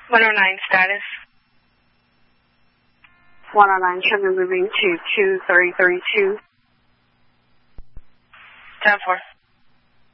109 status. 109, should be moving to 23032. 10-4.